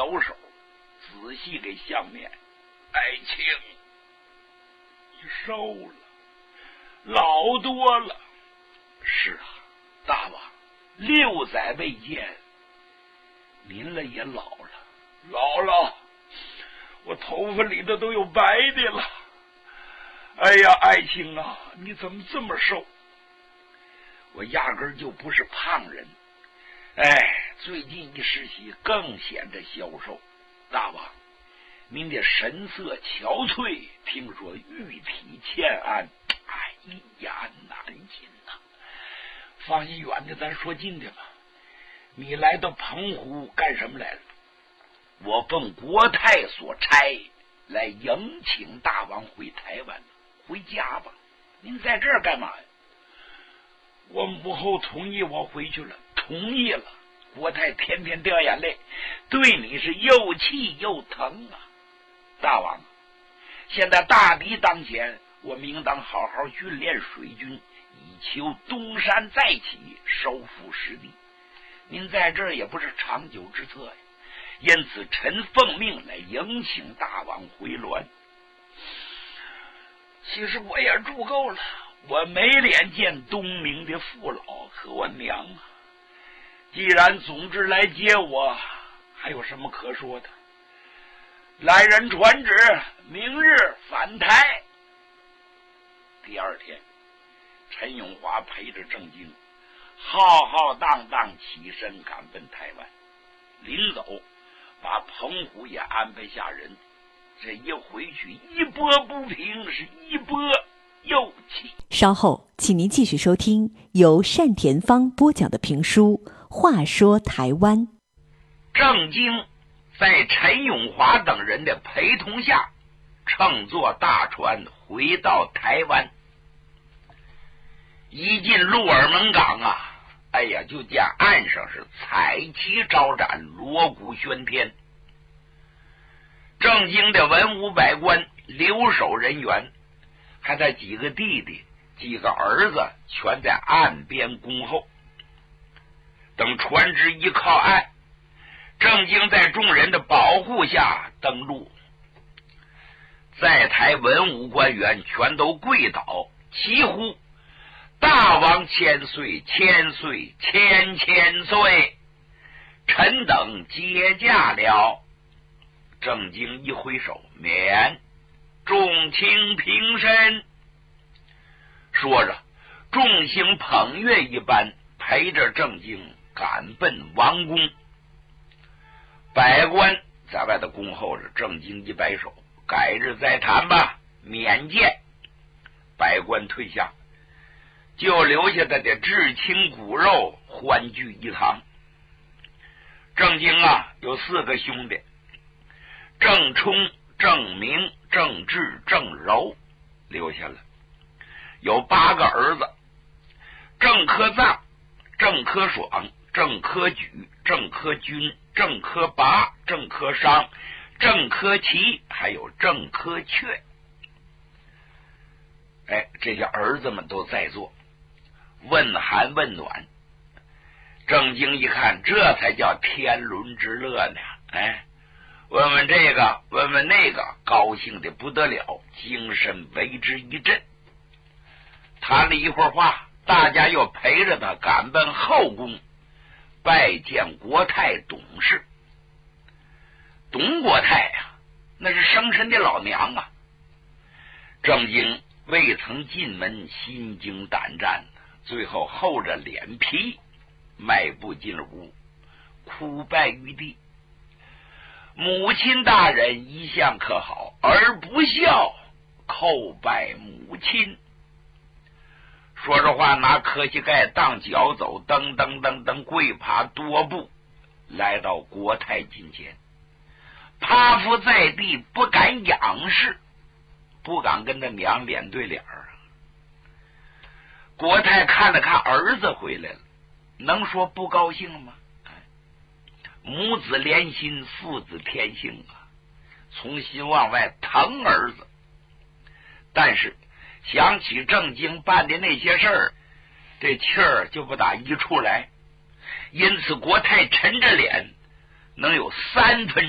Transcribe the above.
小手仔细给相面，爱卿，你瘦了，老多了。是啊，大王，6载未见，您了也老了，老了，我头发里头都有白的了。哎呀，爱卿啊，你怎么这么瘦？我压根就不是胖人，最近一世袭更显得消瘦。大王，您的神色憔悴，听说玉体欠安，哎呀，难禁呐！放一远的，咱说近的吧。你来到澎湖干什么来了？我奉国太所差，来迎请大王回台湾，回家吧。您在这儿干嘛呀？我母后同意我回去了，同意了。国太天天掉眼泪，对你是又气又疼啊！大王，现在大敌当前，我们应当好好训练水军，以求东山再起，收复失地。您在这儿也不是长久之策呀，因此臣奉命来迎请大王回銮。其实我也住够了，我没脸见东明的父老和我娘啊。既然总之来接我，还有什么可说的？来人传旨，明日返台。第二天，陈永华陪着郑经浩浩荡荡起身赶奔台湾。临走，把澎湖也安排下人。这一回去，一波不平，是一波又起。 稍后，请您继续收听由单田芳播讲的评书《话说台湾》。 郑经在陈永华等人的陪同下，乘坐大船回到台湾。一进鹿耳门港啊，哎呀，就见岸上是彩旗招展，锣鼓喧天。郑经的文武百官、留守人员，还他几个弟弟、几个儿子，全在岸边恭候。等船只一靠岸，郑经在众人的保护下登陆。在台文武官员全都跪倒，齐呼：“大王千岁，千岁，千千岁！臣等接驾了。”郑经一挥手，免，众卿平身。说着，众星捧月一般陪着郑经赶奔王宫。百官在外头恭候着，郑经一摆手：“改日再谈吧，免见。”百官退下，就留下他的至亲骨肉欢聚一堂。郑经啊，有4个兄弟：郑冲、郑明、郑志、郑柔，留下了。有8个儿子：郑科臧、郑科爽、郑科举、郑科军、郑科拔、郑科商、郑科齐，还有郑科阙。这些儿子们都在座，问寒问暖。郑经一看，这才叫天伦之乐呢。问问这个，问问那个，高兴的不得了，精神为之一振。谈了一会儿话，大家又陪着他赶奔后宫，拜见国太董氏。董国太啊，那是生身的老娘啊。郑经未曾进门，心惊胆战，最后厚着脸皮迈步进了屋，哭拜于地。母亲大人一向可好，儿不孝，叩拜母亲。说着话，拿磕膝盖当脚走，噔噔噔噔跪爬多步，来到国太近前，趴伏在地，不敢仰视，不敢跟他娘脸对脸儿。国太看了看儿子回来了，能说不高兴吗？母子连心，父子天性啊，从心往外疼儿子。但是想起郑经办的那些事儿，这气儿就不打一处来，因此国太沉着脸，能有3分